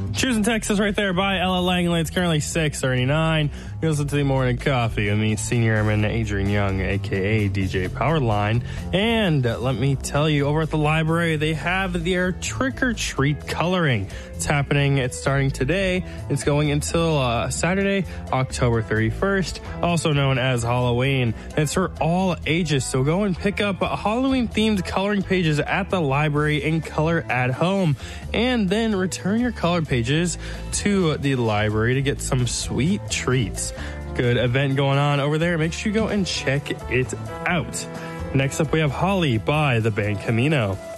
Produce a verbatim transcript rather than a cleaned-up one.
Choosing Texas right there by Ella Langley. It's currently six thirty-nine. You listen to the Morning Coffee with me, Senior Airman Adrian Young, a k a. D J Powerline. And uh, let me tell you, over at the library, they have their trick-or-treat coloring. It's happening. It's starting today. It's going until uh, Saturday, October thirty-first, also known as Halloween. It's for all ages, so go and pick up Halloween-themed coloring pages at the library and color at home. And then return your colored pages to the library to get some sweet treats. Good event going on over there. Make sure you go and check it out. Next up, we have Holly by the band Camino.